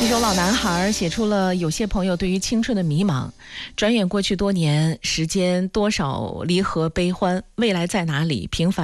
一首《老男孩》写出了有些朋友对于青春的迷茫。转眼过去多年，时间多少离合悲欢，未来在哪里？平凡